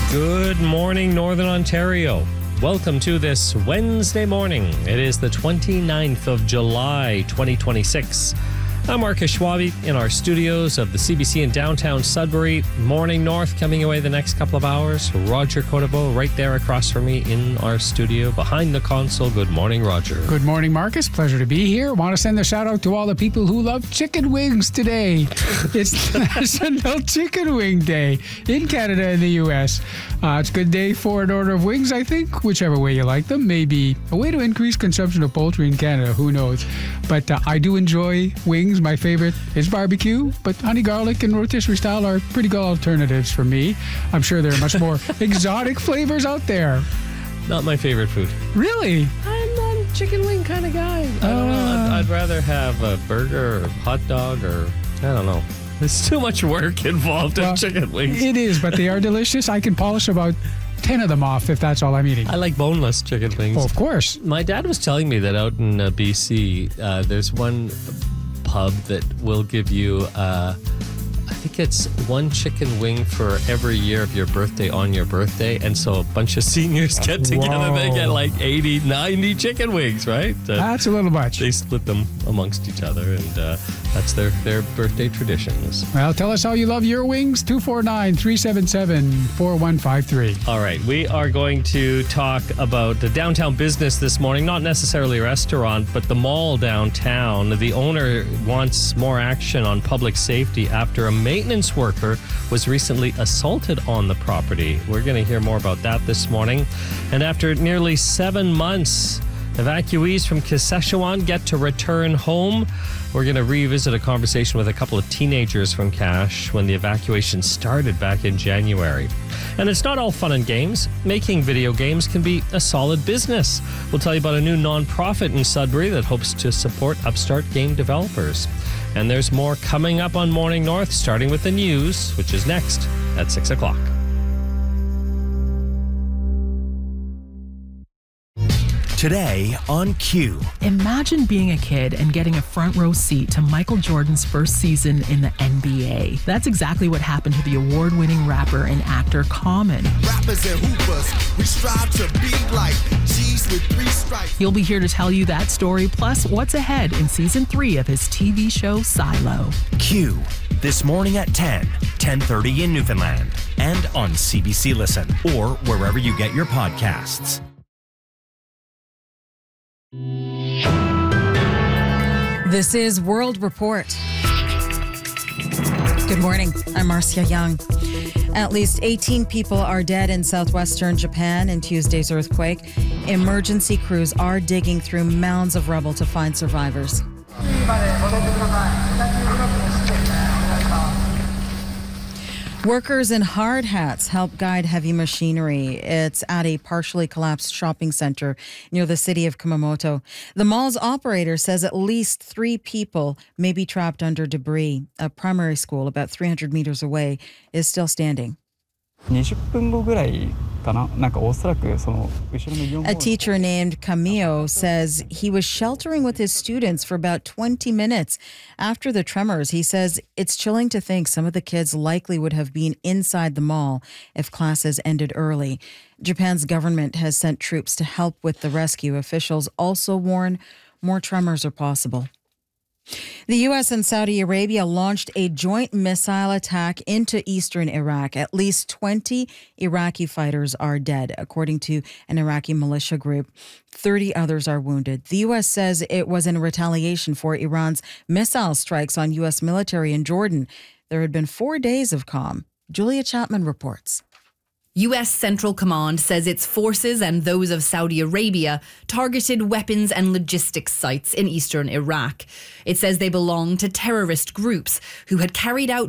Good morning, Northern Ontario. Welcome to this Wednesday morning. It is the 29th of July, 2026. I'm Marcus Schwabe in our studios of the CBC in downtown Sudbury. Morning North coming away the next couple of hours. Roger Cotabo right there across from me in our studio behind the console. Good morning, Roger. Good morning, Marcus. Pleasure to be here. Want to send a shout out to all the people who love chicken wings today. It's National Chicken Wing Day in Canada and the U.S. It's a good day for an order of wings, I think, whichever way you like them. Maybe a way to increase consumption of poultry in Canada. Who knows? But I do enjoy wings. My favorite is barbecue, but honey garlic and rotisserie style are pretty good alternatives for me. I'm sure there are much more exotic flavors out there. Not my favorite food. Really? I'm not a chicken wing kind of guy. I don't know. I'd rather have a burger or hot dog or, I don't know. There's too much work involved in chicken wings. It is, but they are delicious. I can polish about 10 of them off if that's all I'm eating. I like boneless chicken wings. Oh, of course. My dad was telling me that out in BC, there's one pub that will give you, I think it's one chicken wing for every year of your birthday on your birthday. And so a bunch of seniors get together. They get like 80, 90 chicken wings, right? That's a little much. They split them amongst each other, and that's their birthday traditions. Well, tell us how you love your wings. 249-377-4153. All right, we are going to talk about the downtown business this morning. Not necessarily a restaurant, but the mall downtown. The owner wants more action on public safety after a maintenance worker was recently assaulted on the property. We're going to hear more about that this morning. And after nearly 7 months, evacuees from Kashechewan get to return home. We're going to revisit a conversation with a couple of teenagers from Cache when the evacuation started back in January. And it's not all fun and games. Making video games can be a solid business. We'll tell you about a new nonprofit in Sudbury that hopes to support upstart game developers. And there's more coming up on Morning North, starting with the news, which is next at 6 o'clock. Today on Q. Imagine being a kid and getting a front row seat to Michael Jordan's first season in the NBA. That's exactly what happened to the award-winning rapper and actor Common. Rappers and hoopers, we strive to be like G's with 3 stripes. He'll be here to tell you that story, plus what's ahead in season 3 of his TV show Silo. Q. This morning at 10:30 in Newfoundland, and on CBC Listen, or wherever you get your podcasts. This is World Report. Good morning. I'm Marcia Young. At least 18 people are dead in southwestern Japan in Tuesday's earthquake. Emergency crews are digging through mounds of rubble to find survivors. Workers in hard hats help guide heavy machinery. It's at a partially collapsed shopping center near the city of Kumamoto. The mall's operator says at least 3 people may be trapped under debris. A primary school about 300 meters away is still standing. A teacher named Camillo says he was sheltering with his students for about 20 minutes after the tremors. He says it's chilling to think some of the kids likely would have been inside the mall if classes ended early. Japan's government has sent troops to help with the rescue. Officials also warn more tremors are possible. The U.S. and Saudi Arabia launched a joint missile attack into eastern Iraq. At least 20 Iraqi fighters are dead, according to an Iraqi militia group. 30 others are wounded. The U.S. says it was in retaliation for Iran's missile strikes on U.S. military in Jordan. There had been 4 days of calm. Julia Chapman reports. U.S. Central Command says its forces and those of Saudi Arabia targeted weapons and logistics sites in eastern Iraq. It says they belong to terrorist groups who had carried out